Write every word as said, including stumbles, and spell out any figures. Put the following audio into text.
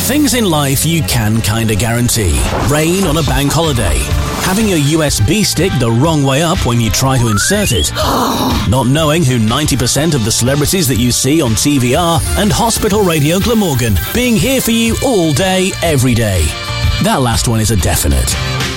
Things in life you can kinda guarantee. Rain on a bank holiday. Having your U S B stick the wrong way up when you try to insert it. Not knowing who ninety percent of the celebrities that you see on T V are. And Hospital Radio Glamorgan being here for you all day, every day. That last one is a definite.